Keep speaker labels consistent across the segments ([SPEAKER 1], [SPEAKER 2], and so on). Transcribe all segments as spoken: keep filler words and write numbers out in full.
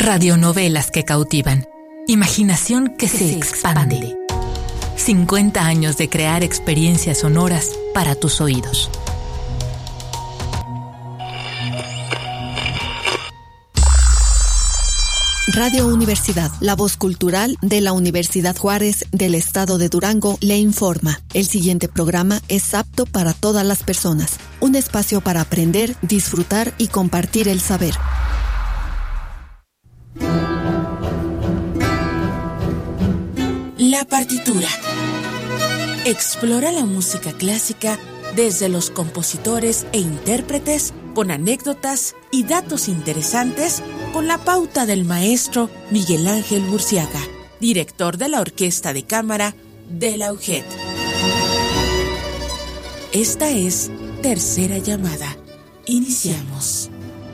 [SPEAKER 1] Radionovelas que cautivan. Imaginación que, que se, se expande. expande. cincuenta años de crear experiencias sonoras para tus oídos.
[SPEAKER 2] Radio Universidad, la voz cultural de la Universidad Juárez del Estado de Durango, le informa. El siguiente programa es apto para todas las personas. Un espacio para aprender, disfrutar y compartir el saber.
[SPEAKER 3] La partitura. Explora la música clásica desde los compositores e intérpretes, con anécdotas y datos interesantes, con la pauta del maestro Miguel Ángel Burciaga, director de la Orquesta de Cámara de la U G E D. Esta es Tercera Llamada. Iniciamos.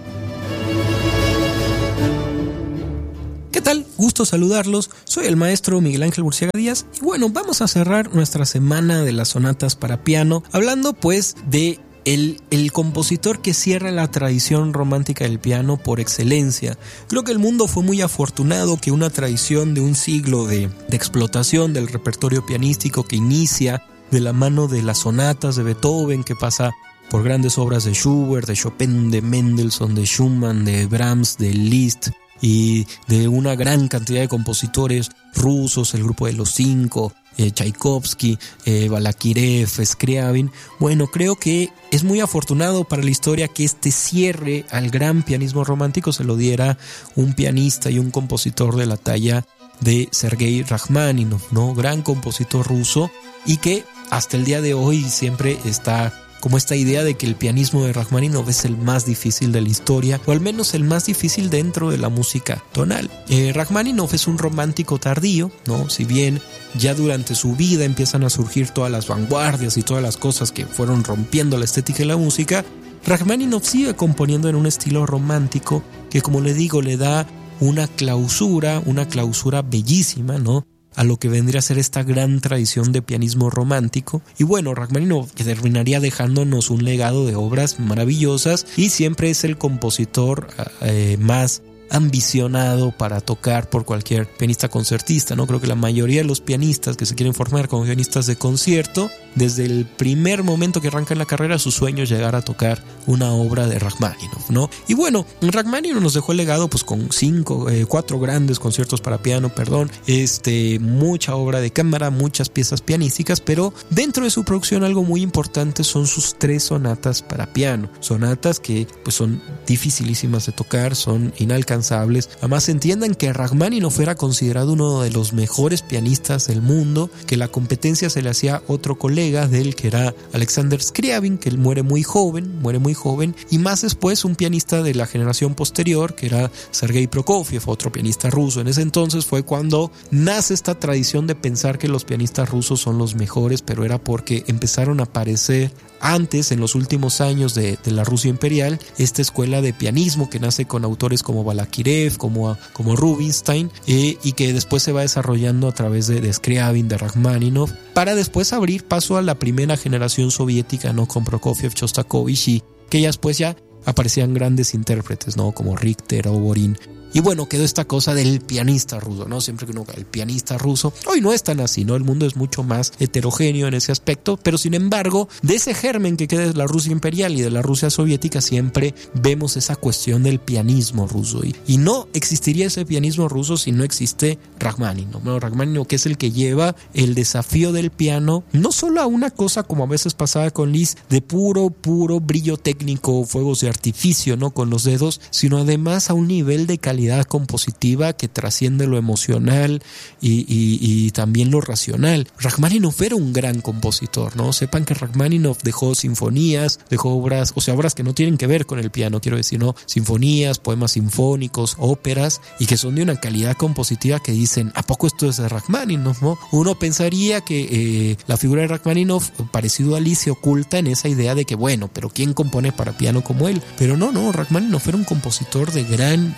[SPEAKER 4] ¿Qué tal? Gusto saludarlos. Soy el maestro Miguel Ángel Burciaga Díaz. Y bueno, vamos a cerrar nuestra semana de las sonatas para piano, hablando pues de El, el compositor que cierra la tradición romántica del piano por excelencia. Creo que el mundo fue muy afortunado que una tradición de un siglo de, de explotación del repertorio pianístico que inicia de la mano de las sonatas de Beethoven, que pasa por grandes obras de Schubert, de Chopin, de Mendelssohn, de Schumann, de Brahms, de Liszt y de una gran cantidad de compositores rusos, el grupo de los cinco, Eh, Tchaikovsky, eh, Balakirev, Scriabin. Bueno, creo que es muy afortunado para la historia que este cierre al gran pianismo romántico se lo diera un pianista y un compositor de la talla de Sergei Rachmaninoff, ¿no? Gran compositor ruso, y que hasta el día de hoy siempre está como esta idea de que el pianismo de Rachmaninoff es el más difícil de la historia, o al menos el más difícil dentro de la música tonal. Eh, Rachmaninoff es un romántico tardío, ¿no? Si bien ya durante su vida empiezan a surgir todas las vanguardias y todas las cosas que fueron rompiendo la estética de la música, Rachmaninoff sigue componiendo en un estilo romántico que, como le digo, le da una clausura, una clausura bellísima, ¿no?, a lo que vendría a ser esta gran tradición de pianismo romántico. Y bueno, Rachmaninoff terminaría dejándonos un legado de obras maravillosas, y siempre es el compositor eh, más ambicionado para tocar por cualquier pianista concertista, ¿no? Creo que la mayoría de los pianistas que se quieren formar como pianistas de concierto, desde el primer momento que arrancan la carrera, su sueño es llegar a tocar una obra de Rachmaninoff, ¿no? Y bueno, Rachmaninoff nos dejó el legado pues con cinco, eh, cuatro grandes conciertos para piano, perdón, este, mucha obra de cámara, muchas piezas pianísticas, pero dentro de su producción algo muy importante son sus tres sonatas para piano, sonatas que pues son dificilísimas de tocar, son inalcanzables. Además, entiendan que Rachmaninoff era considerado uno de los mejores pianistas del mundo, que la competencia se le hacía a otro colega de él, que era Alexander Scriabin, que él muere muy joven, muere muy joven, y más después un pianista de la generación posterior, que era Sergei Prokofiev, otro pianista ruso. En ese entonces fue cuando nace esta tradición de pensar que los pianistas rusos son los mejores, pero era porque empezaron a aparecer antes, en los últimos años de, de la Rusia imperial, esta escuela de pianismo que nace con autores como Balakirev, como, como Rubinstein, eh, y que después se va desarrollando a través de, de Scriabin, de Rachmaninoff, para después abrir paso a la primera generación soviética, ¿no?, con Prokofiev, Shostakovich, y que ya después ya aparecían grandes intérpretes, ¿no?, como Richter, Oborin. Y bueno, quedó esta cosa del pianista ruso, ¿no? Siempre que uno, el pianista ruso, hoy no es tan así, ¿no? El mundo es mucho más heterogéneo en ese aspecto, pero sin embargo, de ese germen que queda de la Rusia imperial y de la Rusia soviética, siempre vemos esa cuestión del pianismo ruso. Y, y no existiría ese pianismo ruso si no existe Rachmaninoff, ¿no? Rachmaninoff, que es el que lleva el desafío del piano, no solo a una cosa como a veces pasaba con Liszt, de puro, puro brillo técnico, fuegos de artificio, ¿no?, con los dedos, sino además a un nivel de calidad compositiva que trasciende lo emocional y, y, y también lo racional. Rachmaninoff era un gran compositor, ¿no? Sepan que Rachmaninoff dejó sinfonías, dejó obras, o sea, obras que no tienen que ver con el piano, quiero decir, ¿no? Sinfonías, poemas sinfónicos, óperas, y que son de una calidad compositiva que dicen, ¿a poco esto es de Rachmaninoff, no? Uno pensaría que eh, la figura de Rachmaninoff, parecido a Liszt, se oculta en esa idea de que, bueno, pero ¿quién compone para piano como él? Pero no, no, Rachmaninoff era un compositor de gran, gran calidad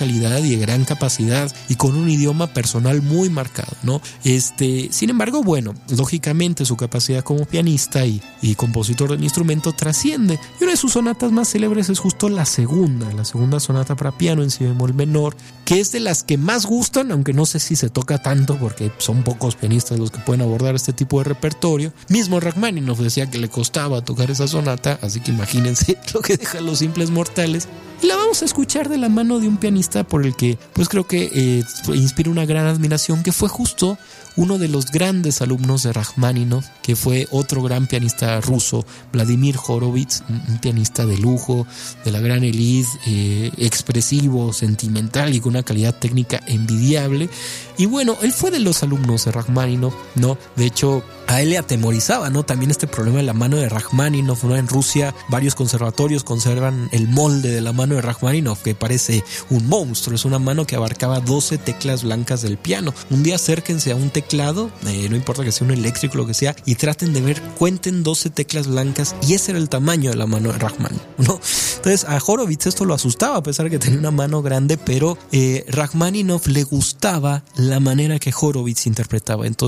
[SPEAKER 4] calidad y de gran capacidad y con un idioma personal muy marcado, ¿no? Este, sin embargo, bueno, lógicamente su capacidad como pianista y, y compositor del instrumento trasciende. Y una de sus sonatas más célebres es justo la segunda, la segunda sonata para piano en si bemol menor, que es de las que más gustan, aunque no sé si se toca tanto porque son pocos pianistas los que pueden abordar este tipo de repertorio. Mismo Rachmaninoff decía que le costaba tocar esa sonata, así que imagínense lo que dejan los simples mortales. Y la vamos a escuchar de la mano de un pianista por el que pues creo que eh, inspira una gran admiración, que fue justo uno de los grandes alumnos de Rachmaninoff, que fue otro gran pianista ruso, Vladimir Horowitz, un pianista de lujo, de la gran élite, eh, expresivo, sentimental y con una calidad técnica envidiable. Y bueno, él fue de los alumnos de Rachmaninoff, ¿no? De hecho, a él le atemorizaba, ¿no? También este problema de la mano de Rachmaninoff, ¿no? En Rusia, varios conservatorios conservan el molde de la mano de Rachmaninoff, que parece un monstruo. Es una mano que abarcaba doce teclas blancas del piano. Un día acérquense a un teclado, eh, no importa que sea un eléctrico o lo que sea, y traten de ver, cuenten doce teclas blancas, y ese era el tamaño de la mano de Rachmaninoff, ¿no? Entonces a Horowitz esto lo asustaba, a pesar de que tenía una mano grande, pero eh, Rachmaninoff le gustaba la manera que Horowitz interpretaba. Entonces